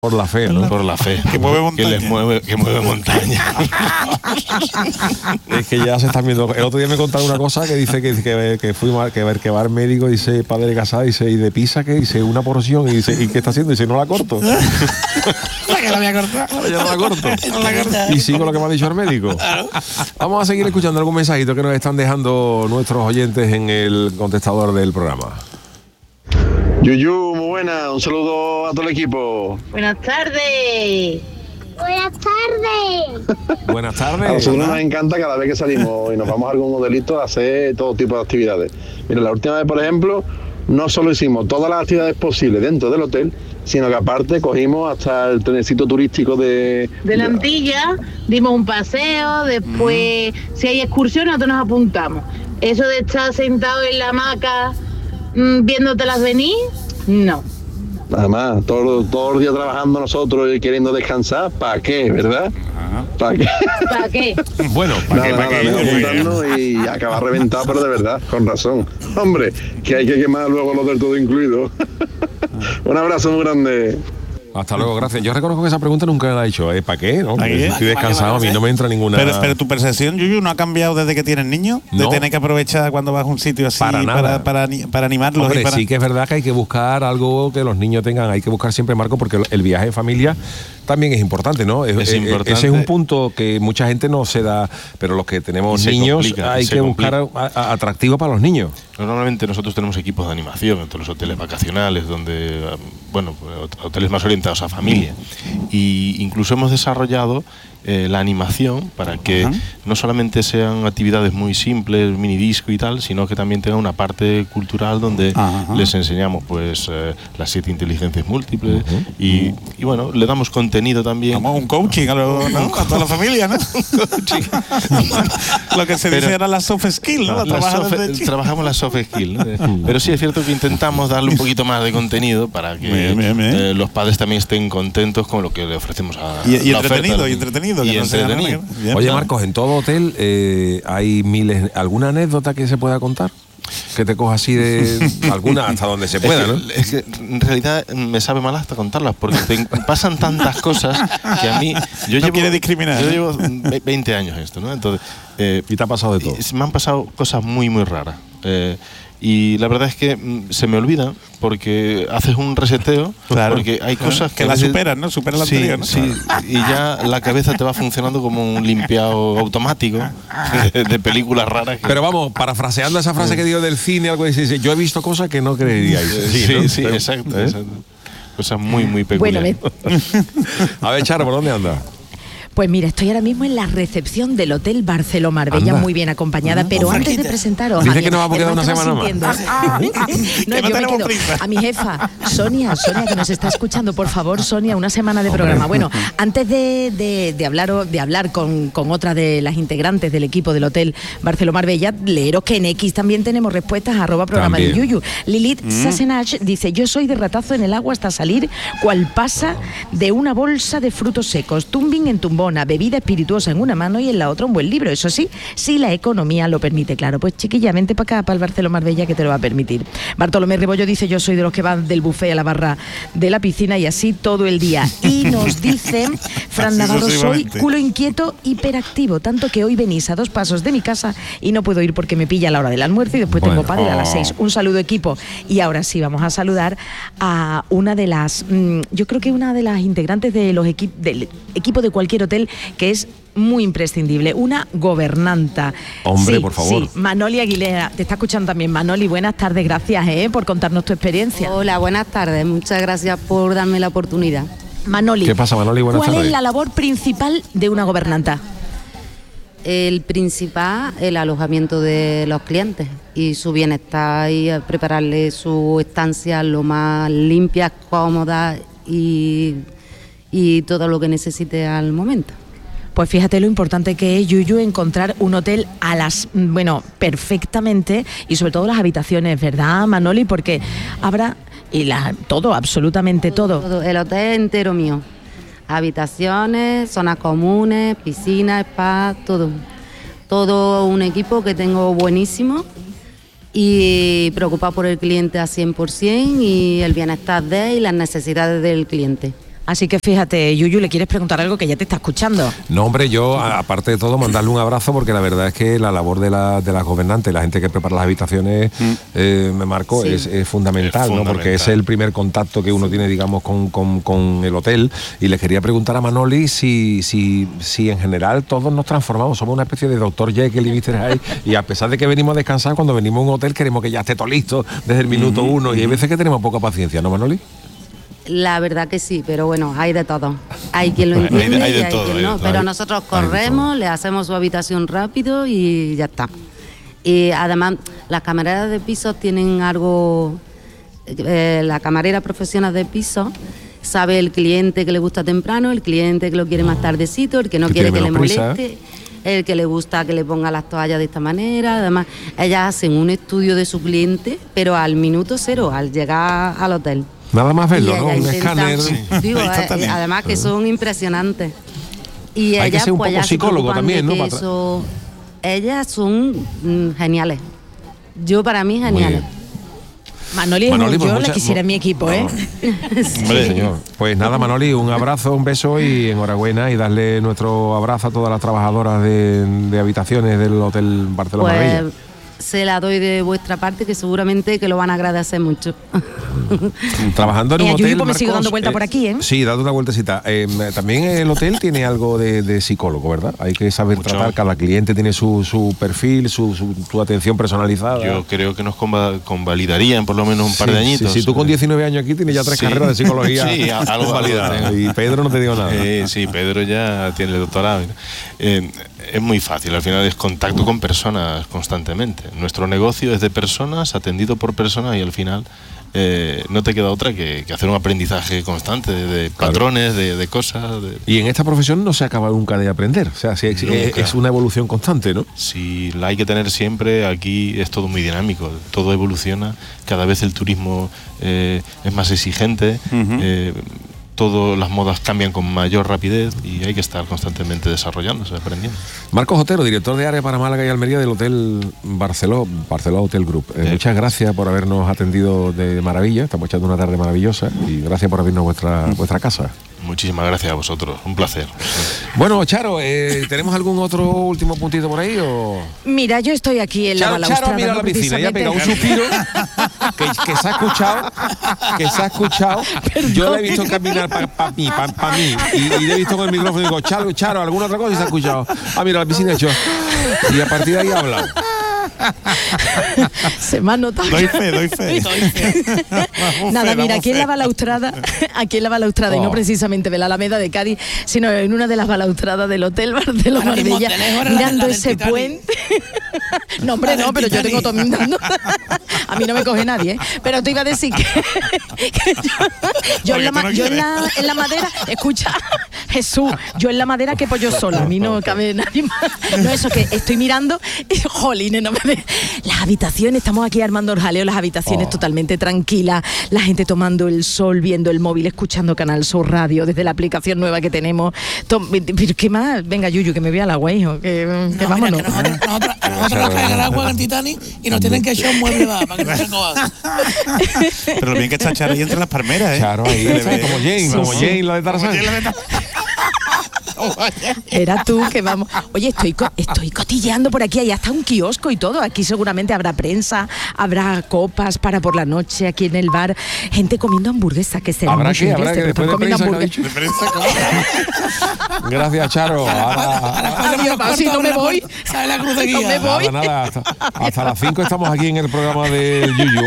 Por la fe, ¿no? Por la fe. Que mueve montaña. Que mueve montaña. Es que ya se están viendo. El otro día me contaron una cosa que dice que que va al médico, dice padre casado, dice, y de pizza que dice una porción, y dice, ¿y qué está haciendo? Dice, no la corto. ¿Para qué la voy a cortar? Yo no la corto. No la corto. Y sigo lo que me ha dicho el médico. Vamos a seguir escuchando algún mensajito que nos están dejando nuestros oyentes en el contestador del programa. Yuyu, muy buena, un saludo a todo el equipo. Buenas tardes. Buenas tardes. Buenas tardes. A nosotros nos encanta cada vez que salimos y nos vamos a algún modelito a hacer todo tipo de actividades. Mira, la última vez, por ejemplo, no solo hicimos todas las actividades posibles dentro del hotel, sino que aparte cogimos hasta el trenecito turístico de la Antilla, dimos un paseo, después si hay excursión nosotros nos apuntamos. Eso de estar sentado en la hamaca viéndotelas venir, no. Nada más, todos los días trabajando nosotros y queriendo descansar, ¿para qué, verdad? ¿Para qué? ¿Para qué? Bueno, Nada, apuntarnos y acabar reventado, pero de verdad, con razón. Hombre, que hay que quemar luego lo del todo incluido. Un abrazo muy grande. Hasta luego, gracias. Yo reconozco que esa pregunta nunca la he hecho. ¿Para qué? ¿No? ¿Para qué? Estoy descansado, a mí no me entra ninguna. Pero tu percepción, Yuyu, ¿no ha cambiado desde que tienes niños? No. De tener que aprovechar cuando vas a un sitio así Para nada. para animarlos. Hombre, y para... sí que es verdad que hay que buscar algo que los niños tengan, hay que buscar siempre, Marco, porque el viaje en familia también es importante, ¿no? Es importante. Ese es un punto que mucha gente no se da, pero los que tenemos niños hay que buscar atractivo para los niños. Normalmente nosotros tenemos equipos de animación en todos los hoteles vacacionales, donde, bueno, hoteles más orientados a familia. Y incluso hemos desarrollado la animación para que no solamente sean actividades muy simples, mini disco y tal, sino que también tenga una parte cultural donde les enseñamos pues las 7 inteligencias múltiples y bueno, le damos contenido también. Como un coaching ¿no? A toda la familia, ¿no? Lo que se dice era la soft skill, ¿no? Trabajamos la soft skill, ¿no? Pero sí es cierto que intentamos darle un poquito más de contenido para que los padres también estén contentos con lo que le ofrecemos a y la entretenido, oferta. y entretenido. Y entretenido. Oye, Marcos, en todo hotel hay miles. ¿Alguna anécdota que se pueda contar? Que te coja así de alguna hasta donde se pueda, ¿no? Es que en realidad me sabe mal hasta contarlas porque pasan tantas cosas que a mí quiere discriminar. Yo llevo 20 años esto, ¿no? Entonces y te ha pasado de todo. Me han pasado cosas muy muy raras. Y la verdad es que se me olvida porque haces un reseteo, porque hay cosas que la superan, ¿no? Superan la anterior, ¿no? Sí, y ya la cabeza te va funcionando como un limpiado automático de películas raras. Pero vamos, parafraseando esa frase que dio del cine, algo dice, yo he visto cosas que no creeríais. Sí, exacto. Cosas muy, muy peculiares. Bueno, a ver, Charo, ¿por dónde anda? Pues mira, estoy ahora mismo en la recepción del Hotel Barceló Marbella, muy bien acompañada, pero antes de presentaros... Dice que nos vamos a quedar una semana más. No, yo me quedo a mi jefa, Sonia, que nos está escuchando, por favor, Sonia, una semana de programa. Bueno, antes de hablar con otra de las integrantes del equipo del Hotel Barceló Marbella, leeros que en X también tenemos respuestas, @programa de Yuyu. Lilith Sassenach dice, yo soy de ratazo en el agua hasta salir, cual pasa de una bolsa de frutos secos, tumbing en tumbona, bebida espirituosa en una mano y en la otra un buen libro. Eso sí, si la economía lo permite, claro. Pues chiquilla, vente para acá, para el Barceló Marbella, que te lo va a permitir. Bartolomé Rebollo dice, yo soy de los que van del buffet a la barra de la piscina y así todo el día. Y nos dice Fran Navarro, soy culo inquieto, hiperactivo, tanto que hoy venís a 2 pasos de mi casa y no puedo ir porque me pilla a la hora del almuerzo y después tengo pádel a las 6. Un saludo, equipo. Y ahora sí, vamos a saludar a una de las, yo creo que una de las integrantes de del equipo de cualquier hotel, que es muy imprescindible, una gobernanta. Hombre, por favor. Sí, Manoli Aguilera, te está escuchando también. Manoli, buenas tardes, gracias por contarnos tu experiencia. Hola, buenas tardes, muchas gracias por darme la oportunidad. Manoli, ¿qué pasa, Manoli? Buenas tardes. ¿Cuál es la labor principal de una gobernanta? El principal, el alojamiento de los clientes y su bienestar y prepararle su estancia lo más limpia, cómoda y todo lo que necesite al momento. Pues fíjate lo importante que es, Yuyu, encontrar un hotel perfectamente, y sobre todo las habitaciones, ¿verdad, Manoli? Porque habrá todo, absolutamente todo. El hotel entero mío. Habitaciones, zonas comunes, piscina, spa, todo. Todo un equipo que tengo buenísimo y preocupado por el cliente a 100% y el bienestar de él y las necesidades del cliente. Así que fíjate, Yuyu, ¿le quieres preguntar algo que ya te está escuchando? No, hombre, yo, aparte de todo, mandarle un abrazo, porque la verdad es que la labor de las gobernantes, la gente que prepara las habitaciones, me marco, sí, es fundamental, ¿no? Porque es el primer contacto que uno tiene, digamos, con el hotel. Y le quería preguntar a Manoli si en general todos nos transformamos, somos una especie de Dr. Jekyll y Mr. Hyde, y a pesar de que venimos a descansar, cuando venimos a un hotel queremos que ya esté todo listo desde el minuto uno, y hay veces que tenemos poca paciencia, ¿no, Manoli? La verdad que sí, pero bueno, hay de todo. Hay quien lo entiende y hay quien no. Pero nosotros corremos, le hacemos su habitación rápido y ya está. Y además, las camareras de pisos tienen algo... la camarera profesional de pisos sabe el cliente que le gusta temprano, el cliente que lo quiere más tardecito, el que no quiere que le moleste, el que le gusta que le ponga las toallas de esta manera. Además, ellas hacen un estudio de su cliente, pero al minuto cero, al llegar al hotel. Nada más verlo, ¿no? Un escáner. Digo, además que son impresionantes. Y hay ellas, que ser un pues, poco psicólogo también, ¿no? Ellas son geniales. Yo, para mí, geniales. Manoli, yo la quisiera en mi equipo, ¿eh? Sí, señor. Pues nada, Manoli, un abrazo, un beso y enhorabuena, y darle nuestro abrazo a todas las trabajadoras de habitaciones del Hotel Barcelona Marbella. Se la doy de vuestra parte, que seguramente que lo van a agradecer mucho. Trabajando en un hotel, Marcos, me sigo dando vuelta por aquí, ¿eh? Sí, dando una vueltecita. También el hotel tiene algo de psicólogo, ¿verdad? Hay que saber tratar, cada cliente tiene su perfil, su atención personalizada. Yo creo que nos convalidarían por lo menos un par de añitos. Sí, tú con 19 años aquí tienes ya 3 carreras de psicología. Sí, algo validadas. Y Pedro no te digo nada. Sí, Pedro ya tiene el doctorado. Es muy fácil, al final es contacto con personas constantemente. Nuestro negocio es de personas, atendido por personas, y al final no te queda otra que hacer un aprendizaje constante de patrones, de cosas. Y en esta profesión no se acaba nunca de aprender, o sea, es una evolución constante, ¿no? Sí, la hay que tener siempre. Aquí es todo muy dinámico, todo evoluciona, cada vez el turismo es más exigente. Todas las modas cambian con mayor rapidez y hay que estar constantemente desarrollándose, aprendiendo. Marcos Otero, director de área para Málaga y Almería del Hotel Barceló Hotel Group. Muchas gracias por habernos atendido de maravilla. Estamos echando una tarde maravillosa y gracias por abrirnos vuestra casa. Muchísimas gracias a vosotros, un placer. Bueno, Charo, ¿tenemos algún otro último puntito por ahí? Mira, yo estoy aquí en la balaustrada. Charo, mira la piscina, ya pega un suspiro que se ha escuchado. Perdón. Yo la he visto caminar para mí, y le he visto con el micrófono y digo, Charo, alguna otra cosa, y se ha escuchado. Mira, la piscina he hecho. Y a partir de ahí ha hablado. Se me ha notado. Doy fe. Nada, mira, aquí en la balaustrada, y no precisamente de la Alameda de Cádiz, sino en una de las balaustradas del Hotel Barcelona Marbella, mirando ese puente. No, hombre, no, pero yo tengo todo mirando. A mí no me coge nadie, ¿eh? Pero te iba a decir que yo en la madera, escucha, Jesús, yo en la madera quepo yo sola, a mí no cabe nadie más. No, eso que estoy mirando y, jolines, no me ve. Las habitaciones, estamos aquí armando el jaleo, las habitaciones totalmente tranquilas, la gente tomando el sol, viendo el móvil, escuchando Canal Sur Radio desde la aplicación nueva que tenemos. Pero ¿qué más? Venga, Yuyu, que me voy a la agua, hijo, que vámonos. Nosotros nos caen el agua en Titanic y nos tienen que echar un mueble más para que no se cojan. Pero lo bien que está Charo ahí entre las palmeras, ¿eh? Charo ahí, como Jane, la de Tarzán. Era tú que vamos. Oye, estoy cotilleando por aquí, hay hasta un kiosco y todo. Aquí seguramente habrá prensa, habrá copas para por la noche aquí en el bar, gente comiendo hamburguesa, que será ¿Habrá que después de prensa, Gracias, Charo. Si no me voy, ¿sabes la cruz de guía? No me voy. Nada, hasta las 5 estamos aquí en el programa de Yuyu.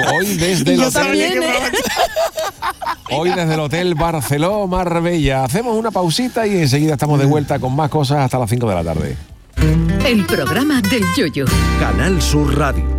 Hoy desde el Hotel Barceló Marbella. Hacemos una pausita y enseguida estamos de vuelta con más cosas hasta las 5 de la tarde. El programa del Yuyu. Canal Sur Radio.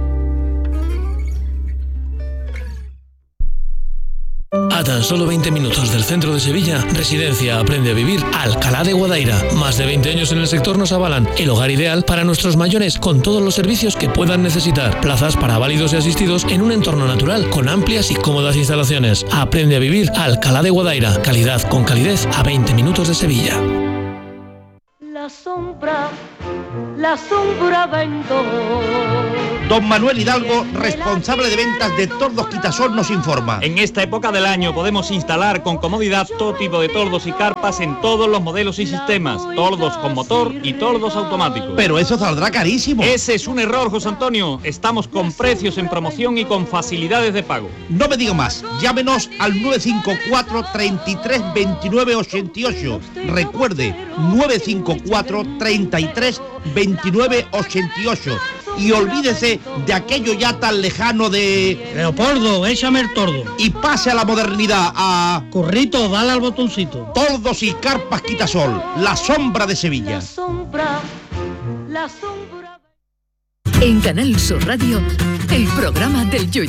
A tan solo 20 minutos del centro de Sevilla, Residencia Aprende a Vivir Alcalá de Guadaira. Más de 20 años en el sector nos avalan. El hogar ideal para nuestros mayores, con todos los servicios que puedan necesitar. Plazas para válidos y asistidos en un entorno natural, con amplias y cómodas instalaciones. Aprende a Vivir Alcalá de Guadaira. Calidad con calidez a 20 minutos de Sevilla. La sombra la sombra vendo. Don Manuel Hidalgo, responsable de ventas de Tordos Quitasol, nos informa. En esta época del año podemos instalar con comodidad todo tipo de tordos y carpas en todos los modelos y sistemas, tordos con motor y tordos automáticos. Pero eso saldrá carísimo. Ese es un error, José Antonio. Estamos con precios en promoción y con facilidades de pago. No me diga más, llámenos al 954 33 29 88. Recuerde, 954 33 29 88. Y olvídese de aquello ya tan lejano de... Leopoldo, échame el tordo. Y pase a la modernidad, a... Currito, dale al botoncito. Tordos y carpas Quitasol, la sombra de Sevilla. La sombra. En Canal Sur Radio, el programa del Yoyo.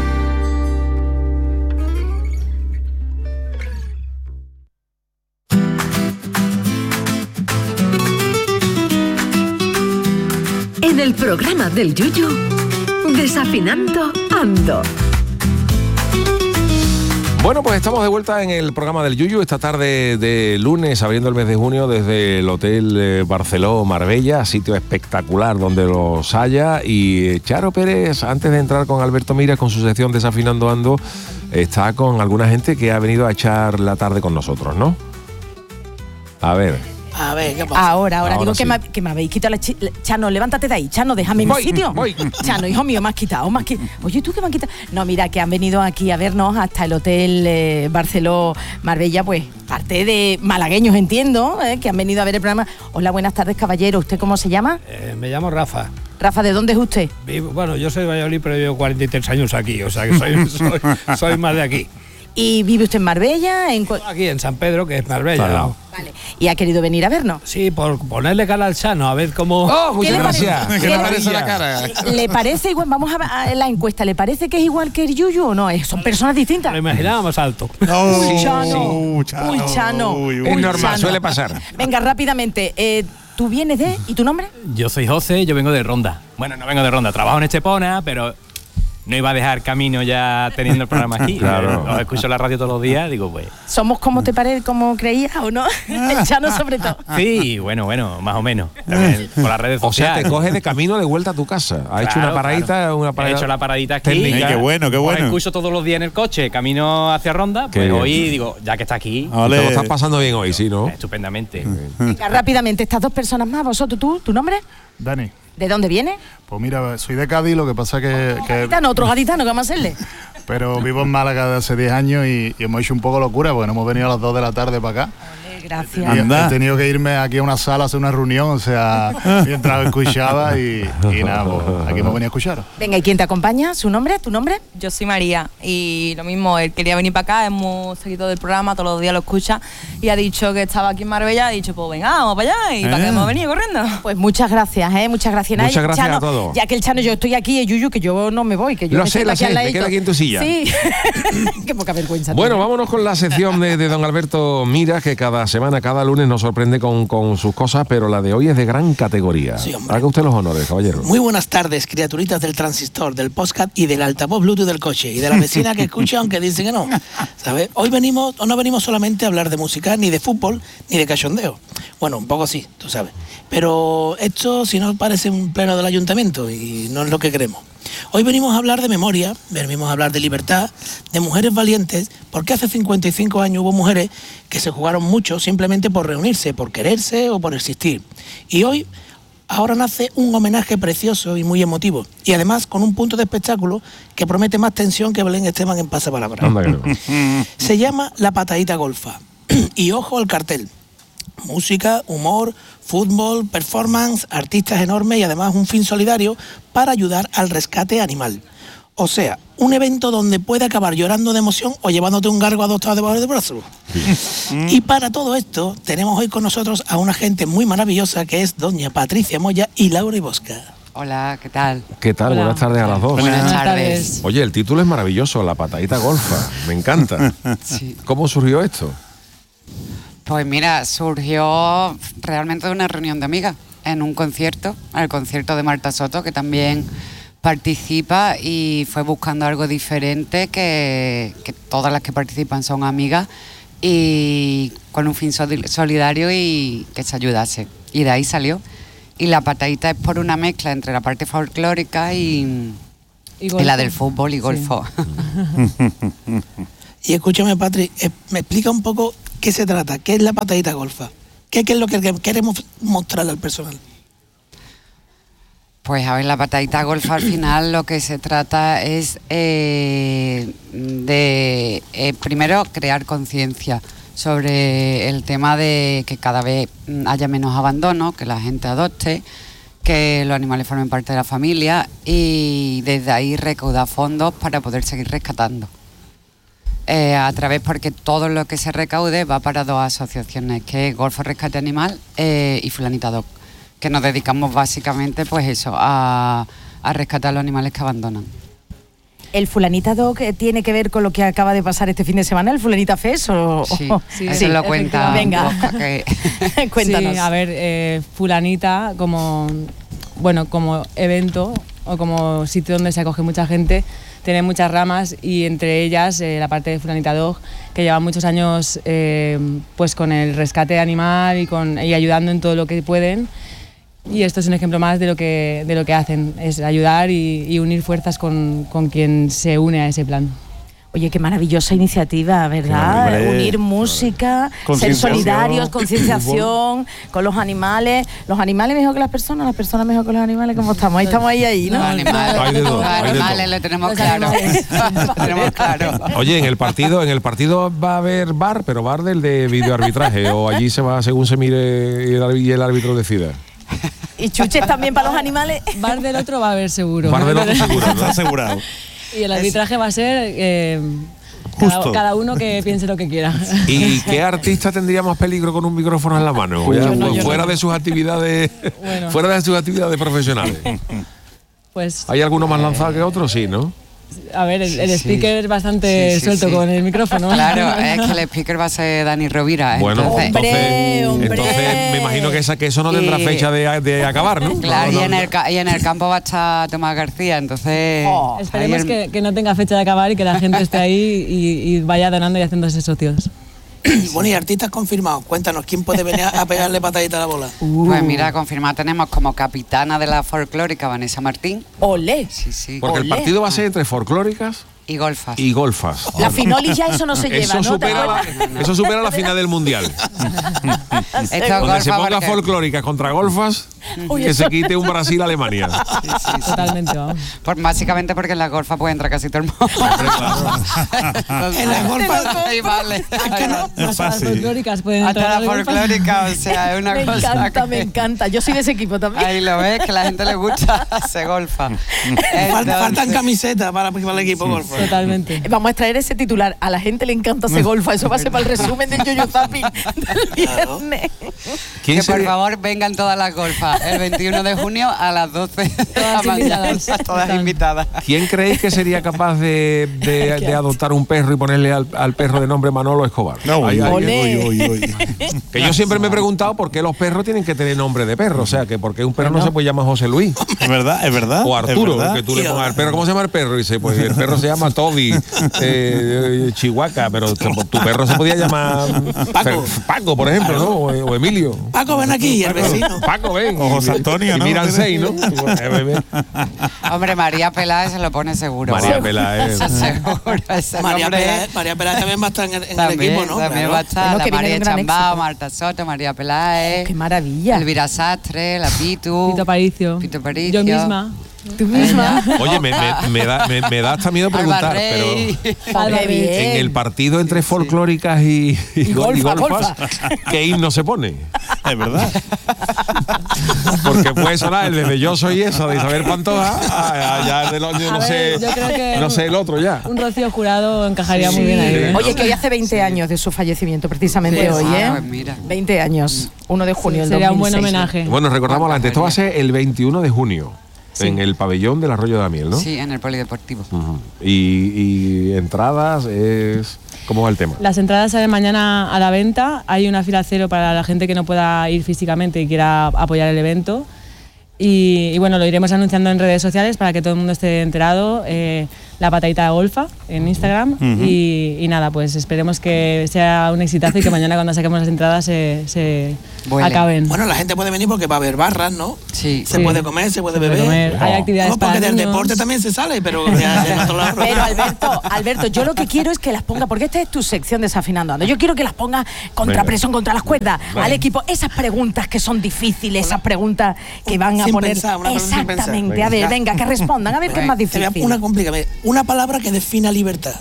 En el programa del Yoyo, Desafinando Ando. Bueno, pues estamos de vuelta en el programa del Yuyu esta tarde de lunes, abriendo el mes de junio desde el Hotel Barceló Marbella, sitio espectacular donde los haya. Y Charo Pérez, antes de entrar con Alberto Miras con su sección Desafinando Ando, está con alguna gente que ha venido a echar la tarde con nosotros, ¿no? A ver, ¿qué pasa? Ahora digo sí. que me habéis quitado la Chano, levántate de ahí. Chano, déjame en mi sitio. Chano, hijo mío, me has quitado. Oye, ¿tú qué me has quitado? No, mira, que han venido aquí a vernos hasta el Hotel Barceló Marbella, pues, parte de malagueños, entiendo, que han venido a ver el programa. Hola, buenas tardes, caballero. ¿Usted cómo se llama? Me llamo Rafa. Rafa, ¿de dónde es usted? Bueno, yo soy de Valladolid, pero llevo 43 años aquí, o sea que soy más de aquí. ¿Y vive usted en Marbella? Aquí en San Pedro, que es Marbella. ¿No? Vale. ¿Y ha querido venir a vernos? Sí, por ponerle cara al Chano, a ver cómo... ¡Oh, muchas gracias! Que me parece la cara. ¿Le parece igual? Vamos a la encuesta. ¿Le parece que es igual que el Yuyu o no? Son personas distintas. Lo imaginaba más alto. Uy, Chano. Es normal, suele pasar. Venga, rápidamente. ¿Tú vienes de...? ¿Y tu nombre? Yo soy José, yo vengo de Ronda. Bueno, no vengo de Ronda, trabajo en Estepona, pero... No iba a dejar camino ya teniendo el programa aquí. Claro. Os escucho la radio todos los días, digo, pues... ¿Somos como te parece, como creías o no? El Chano sobre todo. Sí, bueno, más o menos. También por las redes sociales. O sea, te coges de camino de vuelta a tu casa. Ha hecho una paradita, He hecho la paradita aquí. Técnica. Qué bueno. Os escucho todos los días en el coche, camino hacia Ronda. Pues hoy digo, ya que está aquí... Te lo estás pasando bien hoy, ¿sí, no? Estupendamente. Venga, rápidamente, estas dos personas más, vosotros, ¿tu nombre? Dani. ¿De dónde viene? Pues mira, soy de Cádiz, lo que pasa que... Otro gaditano, ¿qué vamos a hacerle? Pero vivo en Málaga desde hace 10 años y hemos hecho un poco locura, porque nos hemos venido a las 2 de la tarde para acá. Gracias. He tenido que irme aquí a una sala a hacer una reunión, o sea, mientras escuchaba y nada, pues aquí hemos venido a escuchar. Venga, ¿y quién te acompaña? ¿Su nombre? ¿Tu nombre? Yo soy María y lo mismo, él quería venir para acá, hemos seguido del programa, todos los días lo escucha y ha dicho que estaba aquí en Marbella, ha dicho, pues venga, vamos para allá y para que hemos venido corriendo. Pues muchas gracias, muchas gracias. Muchas gracias Chano, a todos. Ya que el Chano, yo estoy aquí, Yuyu, que yo no me voy, que yo Lo sé, me queda aquí en tu silla. Sí, qué poca vergüenza. Bueno, vámonos con la sección de don Alberto Miras, que cada semana, cada lunes nos sorprende con sus cosas, pero la de hoy es de gran categoría. Sí, hombre. Haga usted los honores, caballero. Muy buenas tardes, criaturitas del transistor, del podcast y del altavoz Bluetooth del coche y de la vecina que escucha aunque dice que no. ¿Sabes? Hoy no venimos solamente a hablar de música, ni de fútbol, ni de cachondeo. Bueno, un poco sí, tú sabes. Pero esto, si no, parece un pleno del ayuntamiento y no es lo que queremos. Hoy venimos a hablar de memoria, venimos a hablar de libertad, de mujeres valientes, porque hace 55 años hubo mujeres que se jugaron mucho simplemente por reunirse, por quererse o por existir. Y hoy, ahora nace un homenaje precioso y muy emotivo, y además con un punto de espectáculo que promete más tensión que Belén Esteban en Pasapalabra. Se llama La Patadita Golfa. Y ojo al cartel. Música, humor, fútbol, performance, artistas enormes y además un fin solidario para ayudar al rescate animal. O sea, un evento donde puede acabar llorando de emoción o llevándote un gargo adoptado debajo del brazo. Y para todo esto tenemos hoy con nosotros a una gente muy maravillosa que es doña Patricia Moya y Laura Ibosca. Hola, ¿qué tal? ¿Qué tal? Hola. Buenas tardes a las dos. Buenas tardes. Oye, el título es maravilloso, La Patadita Golfa. Me encanta. Sí. ¿Cómo surgió esto? Pues mira, surgió realmente de una reunión de amigas en un concierto, el concierto de Marta Soto, que también participa, y fue buscando algo diferente, que todas las que participan son amigas y con un fin solidario y que se ayudase. Y de ahí salió. Y la patadita es por una mezcla entre la parte folclórica y la del fútbol y golfo. Y escúchame, Patri, me explica un poco qué se trata, qué es la patadita golfa, qué es lo que queremos mostrarle al personal. Pues a ver, la patadita golfa al final lo que se trata es de primero crear conciencia sobre el tema de que cada vez haya menos abandono, que la gente adopte, que los animales formen parte de la familia y desde ahí recaudar fondos para poder seguir rescatando. A través, porque todo lo que se recaude va para dos asociaciones, que es Golfo Rescate Animal y Fulanita Dog, que nos dedicamos básicamente pues eso, a rescatar a los animales que abandonan. ¿El Fulanita Dog tiene que ver con lo que acaba de pasar este fin de semana, el Fulanita Fest? Sí, eso lo cuenta. Venga, cuéntanos. Sí, a ver, Fulanita como evento o como sitio donde se acoge mucha gente, tiene muchas ramas y entre ellas la parte de Fulanita Dog, que lleva muchos años pues con el rescate animal y ayudando en todo lo que pueden. Y esto es un ejemplo más de lo que hacen, es ayudar y unir fuerzas con quien se une a ese plan. Oye, qué maravillosa iniciativa, ¿verdad? Unir música, ser solidarios, concienciación con los animales mejor que las personas mejor que los animales, ¿cómo estamos? Ahí estamos ahí, ¿no? Los animales lo tenemos claro. Tenemos claro. Oye, en el partido va a haber bar, pero bar del de videoarbitraje, o allí se va según se mire y el árbitro decida. ¿Y chuches también para los animales? Bar del otro va a haber seguro. Bar del otro seguro, ¿no? Asegurado. Y el arbitraje va a ser cada uno que piense lo que quiera. ¿Y qué artista tendría más peligro con un micrófono en la mano? Fuera de sus actividades profesionales. Pues ¿hay alguno más lanzado que otro? Sí, ¿no? A ver, el speaker es bastante suelto con el micrófono. Claro, es que el speaker va a ser Dani Rovira. Bueno, entonces me imagino que eso no tendrá fecha de acabar, ¿no? Claro, y en el campo va a estar Tomás García, entonces... Esperemos que no tenga fecha de acabar y que la gente esté ahí y vaya donando y haciéndose socios. Bueno, y artistas confirmados, cuéntanos, ¿quién puede venir a pegarle patadita a la bola? Pues mira, confirmado tenemos como capitana de la folclórica Vanessa Martín. ¡Olé! Sí. Porque el partido va a ser entre folclóricas y golfas. La finoli ya eso no se lleva, eso supera la final del Mundial. Donde se ponga folclóricas contra golfas, que se quite un Brasil-Alemania. Sí. Totalmente, vamos. Básicamente porque en la golfa puede entrar casi todo el mundo. En la golfa ahí vale. Hasta las folclóricas pueden entrar. Hasta la folclórica, o sea, es una cosa me encanta. Yo soy de ese equipo también. Ahí lo ves, que a la gente le gusta, se golfa. Faltan camisetas para el equipo golfa. Totalmente. Vamos a extraer ese titular. A la gente le encanta ese golfa. Eso va a ser para el resumen del Yoyo Zapping del viernes. Que por favor vengan todas las golfas el 21 de junio a las 12 de la mañana. Todas invitadas. ¿Quién creéis que sería capaz de adoptar un perro y ponerle al perro de nombre Manolo Escobar? Que yo siempre me he preguntado por qué los perros tienen que tener nombre de perro. O sea, que por qué un perro no se puede llamar José Luis. Es verdad. O Arturo, que tú le pongas al perro. ¿Cómo se llama el perro? Y dice, pues el perro se llama Toby, Chihuahua, pero tu perro se podía llamar Paco, por ejemplo, ¿no? O Emilio. Paco, ven aquí, el vecino. Paco, ven. O José Antonio, ¿no? Y miran seis, ¿no? Hombre, María Peláez se lo pone seguro. María Peláez. Seguro. María Peláez también va a estar en el equipo, ¿no? También va a estar la María Chambao, Marta Soto, María Peláez. ¡Qué maravilla! Elvira Sastre, la Pitu. Pito Aparicio. Yo misma. Tú misma. Oye, me da hasta miedo preguntar, pero en el partido entre folclóricas y golfas, ¿qué himno se pone? Es verdad. Porque puede sonar el de Yo Soy Esa de Isabel Pantoja, ya del año, no sé el otro ya. Un Rocío Jurado encajaría muy bien ahí. Oye, que hoy hace 20 años de su fallecimiento, precisamente hoy, ¿eh? Pues mira. 20 años, 1 de junio del 2006. Sería un buen homenaje. Bueno, recordamos antes, esto va a ser el 21 de junio. Sí. En el pabellón del Arroyo de la Miel, ¿no? Sí, en el polideportivo. Y entradas ¿cómo va el tema? Las entradas salen mañana a la venta. Hay una fila cero para la gente que no pueda ir físicamente y quiera apoyar el evento. Y bueno, lo iremos anunciando en redes sociales para que todo el mundo esté enterado. La Patadita Golfa en Instagram. Y nada, pues esperemos que sea un exitazo y que mañana cuando saquemos las entradas se acaben. Bueno, la gente puede venir porque va a haber barras, ¿no? Sí. Se puede comer, se puede beber. Hay actividades para porque del niños. deporte también se sale, pero de otro lado. Pero Alberto, yo lo que quiero es que las ponga, porque esta es tu sección Desafinando Ando. Yo quiero que las ponga contra presión, contra las cuerdas, al equipo. Esas preguntas que son difíciles, esas preguntas que van a Sin poner. pensar, una pregunta sin pensar. Exactamente. A ver, venga, que respondan. A ver qué es más difícil. Una complica. Una palabra que defina libertad.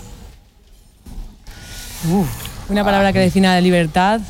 Una palabra que defina la libertad,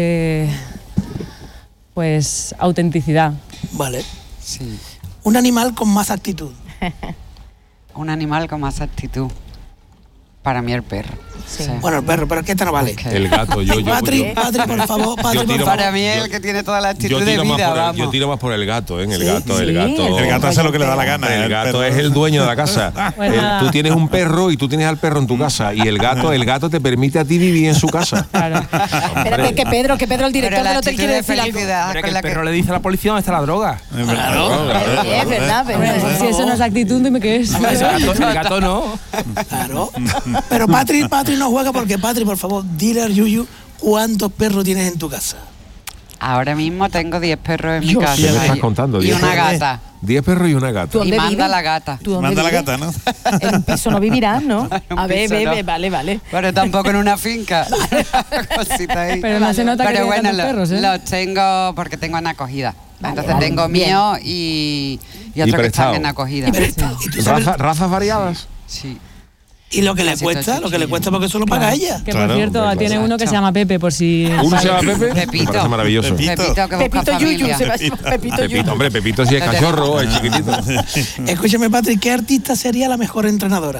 pues autenticidad. Vale. Sí. Un animal con más actitud. Un animal con más actitud. Para mí el perro. Sí. Bueno, el perro, pero ¿qué te no vale? El gato, Patri, por favor, Para mí es el que tiene toda la actitud de vida, vamos. Yo tiro más por el gato, ¿eh? El gato. El gato hace lo que le da la gana. El gato es el dueño de la casa. Tú tienes un perro y tú tienes al perro en tu casa. Y el gato te permite a ti vivir en su casa. Claro. Espérate, que Pedro, el director del hotel quiere decir algo. Pero que el perro le dice a la policía dónde está la droga. Es verdad, pero si eso no es actitud, dime qué es. El gato no. Claro. Pero Patri no juega porque Patri, por favor, dile al Yuyu cuántos perros tienes en tu casa. Ahora mismo tengo 10 perros en mi casa. ¿Qué me estás contando? Y una gata. 10 perros y una gata. Y manda la gata. Manda la gata, ¿no? En un piso no vivirás, ¿no? A ver, no. vale. Pero tampoco en una finca. Cosita ahí. Pero no se nota que Pero bueno, tantos perros, ¿eh? los tengo porque tengo en acogida. Entonces tengo mío y otros que están en acogida. ¿Razas variadas? Sí. Y lo que le cuesta, porque eso lo paga ella. Que por cierto, tiene uno que se llama Pepe, por si. ¿Uno se llama Pepe? Pepito. Me parece maravilloso. Pepito, que busca familia. Pepito, hombre, Pepito sí es cachorro, es chiquitito. Escúchame, Patrick, ¿qué artista sería la mejor entrenadora?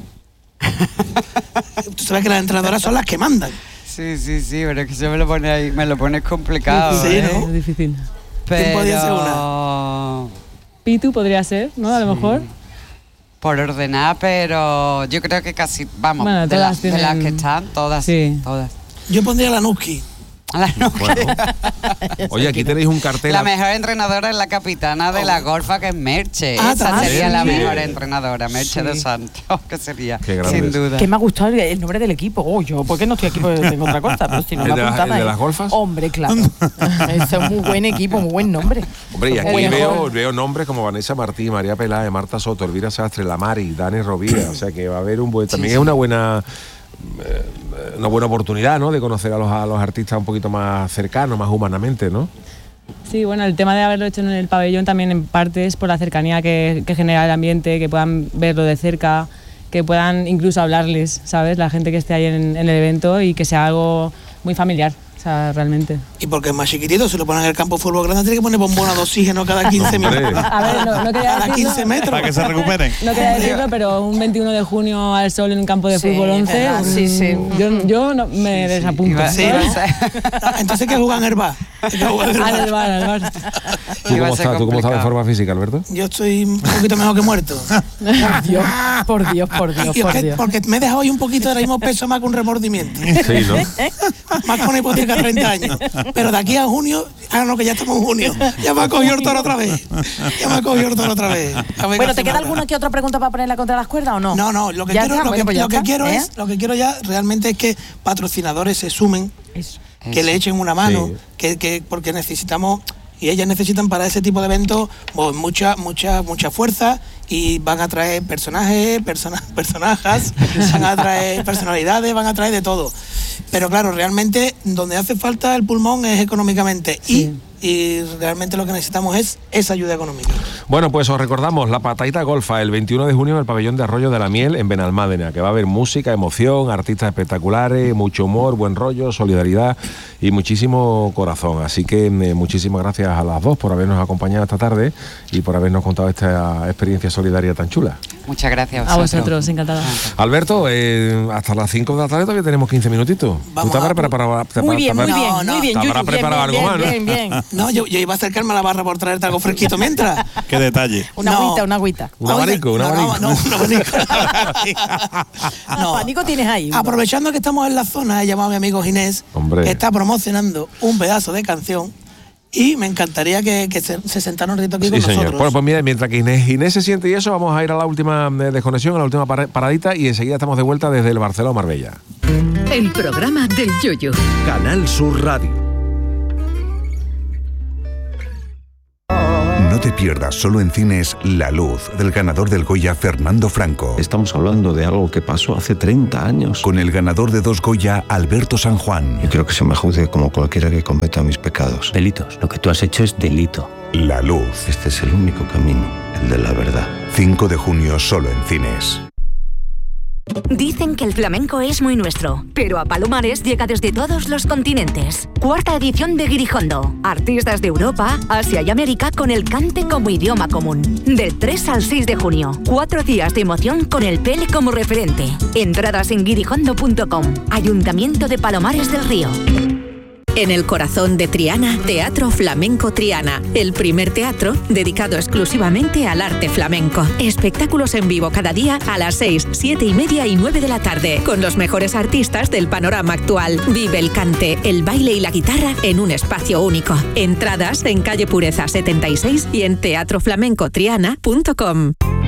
Tú sabes que las entrenadoras son las que mandan. Sí, pero es que se me lo pone ahí, me lo pones complicado. Sí, ¿no? Es difícil. ¿Quién podría ser una? Pitu podría ser, ¿no? A lo mejor. Por ordenar, pero yo creo que casi, vamos, bueno, de las que están, todas. Yo pondría a la Nuski. Bueno. Oye, aquí tenéis un cartel. La mejor entrenadora es la capitana de la golfa, que es Merche. Esa sería la mejor entrenadora, Merche de Santos, que sería, sin duda. Que me ha gustado el nombre del equipo. Yo, ¿por qué no estoy aquí? Porque tengo otra cosa, pero si no me apuntaba. ¿El de las golfas? Hombre, claro. Es un muy buen equipo, muy buen nombre. Hombre, y aquí veo nombres como Vanessa Martí, María Peláez, Marta Soto, Elvira Sastre, La Mari, Dani Rovira. O sea que va a haber un buen. También es una buena oportunidad, ¿no? De conocer a los artistas un poquito más cercanos, más humanamente, ¿no? Sí, bueno, el tema de haberlo hecho en el pabellón también en parte es por la cercanía que genera el ambiente, que puedan verlo de cerca, que puedan incluso hablarles, ¿sabes? La gente que esté ahí en el evento y que sea algo muy familiar. O sea, realmente. Y porque es más chiquitito, si lo ponen en el campo de fútbol grande, tiene que poner bombonas de oxígeno cada 15 minutos. A ver, no quería cada 15 metros. Para que se recuperen. No quería decirlo, pero un 21 de junio al sol en un campo de fútbol 11, yo no me desapunto. Sí, entonces, ¿qué juegan en el bar? Al bar. ¿Tú cómo estás de forma física, Alberto? Yo estoy un poquito mejor que muerto. Por Dios. Porque me he dejado hoy un poquito, ahora mismo peso más que un remordimiento. Sí, ¿no? Más con una hipoteca 30 años. Pero de aquí a junio, que ya estamos en junio, ya me ha cogido el toro otra vez. Bueno, ¿te queda alguna que otra pregunta para ponerla contra las cuerdas o no? No, lo que quiero ya realmente es que patrocinadores se sumen, que le echen una mano, que porque necesitamos, y ellas necesitan para ese tipo de eventos pues, mucha fuerza, y van a traer personajes, van a traer personalidades, van a traer de todo. Pero claro, realmente donde hace falta el pulmón es económicamente, y realmente lo que necesitamos es esa ayuda económica. Bueno, pues os recordamos la Patadita Golfa el 21 de junio en el pabellón de Arroyo de la Miel en Benalmádena, que va a haber música, emoción, artistas espectaculares, mucho humor, buen rollo, solidaridad y muchísimo corazón. Así que muchísimas gracias a las dos por habernos acompañado esta tarde y por habernos contado esta experiencia solidaria tan chula. Muchas gracias a vosotros, encantada. Alberto, hasta las 5 de la tarde todavía tenemos 15 minutitos. ¿Tú te habrás preparado? Muy bien, ¿Te habrás preparado algo más, no? Bien. No, yo iba a acercarme a la barra por traerte algo fresquito mientras. Qué detalle. Una agüita. ¿Un abanico? No, un abanico. Abanico tienes ahí. Aprovechando que estamos en la zona, he llamado a mi amigo Ginés, que está promocionando un pedazo de canción y me encantaría que se sentaran un ratito aquí con nosotros. Bueno, pues mira, mientras que Inés se siente y eso, vamos a ir a la última desconexión, a la última paradita, y enseguida estamos de vuelta desde el Barcelona Marbella. El programa del Yoyo. Canal Sur Radio. No te pierdas solo en cines La Luz, del ganador del Goya Fernando Franco. Estamos hablando de algo que pasó hace 30 años. Con el ganador de 2 Goya, Alberto San Juan. Yo quiero que se me juzgue como cualquiera que cometa mis pecados. Delitos. Lo que tú has hecho es delito. La Luz. Este es el único camino, el de la verdad. 5 de junio solo en cines. Dicen que el flamenco es muy nuestro, pero a Palomares llega desde todos los continentes. 4ª edición de Guirijondo. Artistas de Europa, Asia y América con el cante como idioma común. Del 3 al 6 de junio. 4 días de emoción con el Pele como referente. Entradas en guirijondo.com. Ayuntamiento de Palomares del Río. En el corazón de Triana, Teatro Flamenco Triana, el primer teatro dedicado exclusivamente al arte flamenco. Espectáculos en vivo cada día a las 6, 7 y media y 9 de la tarde, con los mejores artistas del panorama actual. Vive el cante, el baile y la guitarra en un espacio único. Entradas en calle Pureza 76 y en teatroflamencotriana.com.